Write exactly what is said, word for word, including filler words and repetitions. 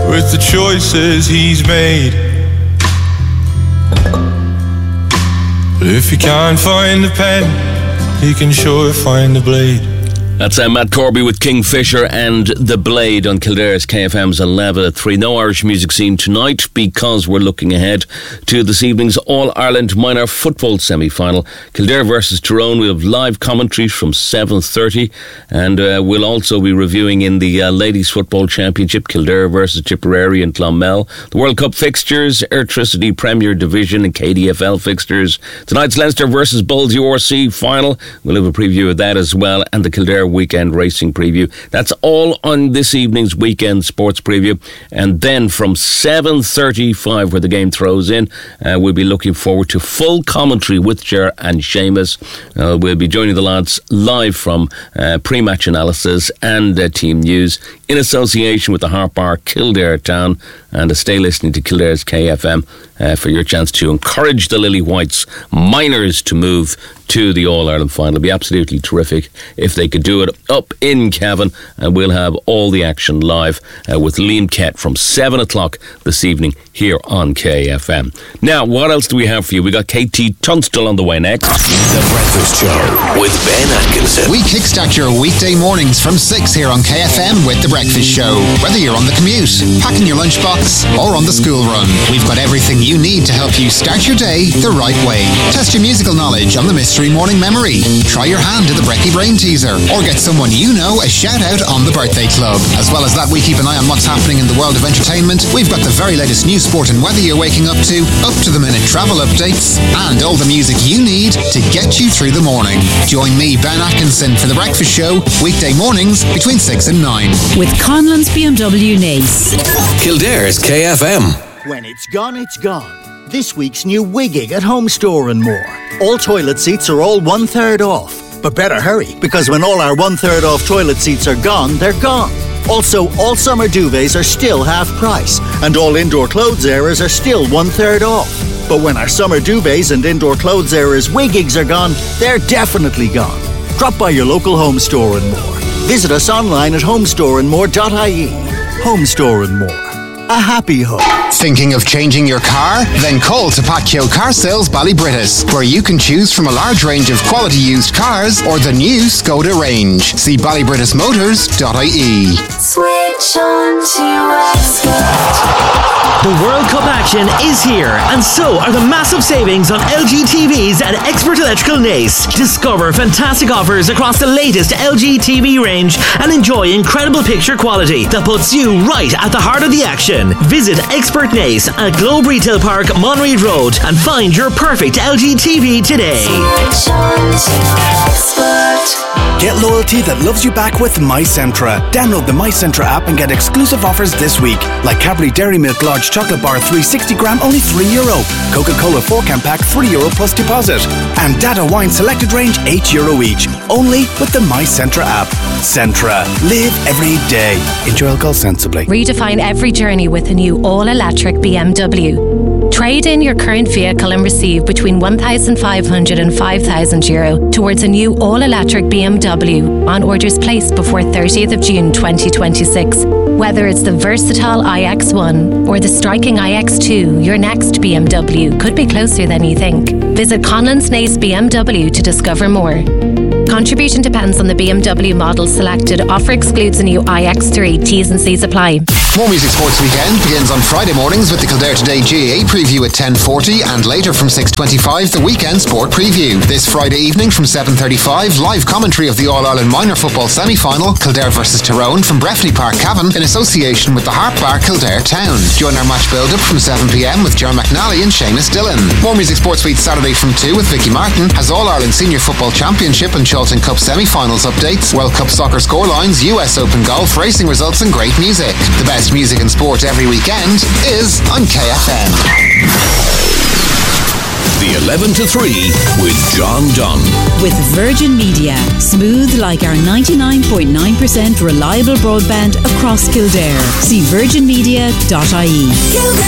with the choices he's made. But if he can't find the pen, he can sure find the blade. That's uh, Matt Corby with Kingfisher and The Blade on Kildare's K F M's eleven at three. No Irish music scene tonight because we're looking ahead to this evening's All-Ireland Minor Football semi-final. Kildare versus Tyrone. We'll have live commentary from seven thirty, and uh, we'll also be reviewing in the uh, Ladies Football Championship, Kildare versus Tipperary and Clonmel. The World Cup fixtures, Airtricity Premier Division and K D F L fixtures. Tonight's Leinster versus Bulls U R C final. We'll have a preview of that as well, and the Kildare weekend racing preview. That's all on this evening's weekend sports preview. And then from seven thirty-five, where the game throws in, uh, we'll be looking forward to full commentary with Ger and Seamus. Uh, we'll be joining the lads live from uh, pre-match analysis and uh, team news in association with the Harp Bar Kildare Town. And uh, stay listening to Kildare's K F M uh, for your chance to encourage the Lily Whites minors to move to the All-Ireland final. It'd be absolutely terrific if they could do it up in Cavan, and we'll have all the action live uh, with Liam Kett from seven o'clock this evening here on K F M. Now, what else do we have for you? We got K T Tunstall on the way next. The Breakfast Show with Ben Atkinson. We kickstart your weekday mornings from six here on K F M with The Breakfast Show. Whether you're on the commute, packing your lunchbox, or on the school run, we've got everything you need to help you start your day the right way. Test your musical knowledge on the Mystery Morning Memory. Try your hand at the Brecky Brain Teaser, or get someone you know a shout out on the Birthday Club. As well as that, we keep an eye on what's happening in the world of entertainment. We've got the very latest news, sport and weather you're waking up to, up to the minute travel updates, and all the music you need to get you through the morning. Join me, Ben Atkinson, for The Breakfast Show, weekday mornings between six and nine. With Conlon's B M W Nace. Kildare's K F M. When it's gone, it's gone. This week's new Wigging at Home Store and more. All toilet seats are all one third off. But better hurry, because when all our one third off toilet seats are gone, they're gone. Also, all summer duvets are still half price, and all indoor clothes areas are still one third off. But when our summer duvets and indoor clothes areas Wiggings are gone, they're definitely gone. Drop by your local Home Store and more. Visit us online at homestore and more dot I E. Home Store and More. A happy home. Thinking of changing your car? Then call to Pacchio Car Sales Ballybrittis, where you can choose from a large range of quality used cars or the new Skoda range. See ballybrittis motors dot I E. Switch on to Expert. The World Cup action is here, and so are the massive savings on L G T Vs at Expert Electrical Nace. Discover fantastic offers across the latest L G T V range and enjoy incredible picture quality that puts you right at the heart of the action. Visit Expert Nace at Globe Retail Park, Monreid Road, and find your perfect L G T V today. Switch on to Expert. Get loyalty that loves you back with MyCentra. Download the MyCentra app and get exclusive offers this week, like Cadbury Dairy Milk Large Chocolate Bar three hundred sixty gram, only three euro. Coca-Cola four can pack, three euro plus deposit. And Dada Wine Selected Range, eight euro each. Only with the MyCentra app. Centra. Live every day. Enjoy alcohol sensibly. Redefine every journey with a new all-electric B M W. Trade in your current vehicle and receive between one thousand five hundred and five thousand euro towards a new all-electric B M W on orders placed before thirtieth of June twenty twenty-six. Whether it's the versatile i X one or the striking i X two, your next B M W could be closer than you think. Visit Conlon's Nace B M W to discover more. Contribution depends on the B M W model selected. Offer excludes the new i X three. T's and C's apply. More Music Sports Weekend begins on Friday mornings with the Kildare Today G A A preview at ten forty, and later from six twenty-five the Weekend Sport Preview. This Friday evening from seven thirty-five, live commentary of the All-Ireland Minor Football semi-final, Kildare versus Tyrone, from Breffni Park, Cavan, in association with the Harp Bar Kildare Town. Join our match build-up from seven p.m. with Ger McNally and Seamus Dillon. More Music Sports Week Saturday from two with Vicky Martin has All-Ireland Senior Football Championship and Charlton Cup semi-finals updates, World Cup soccer scorelines, U S Open golf, racing results and great music. The best music and sport every weekend is on K F M. The eleven to three with John Dunn. With Virgin Media. Smooth like our ninety-nine point nine percent reliable broadband across Kildare. See virgin media dot I E. Kildare.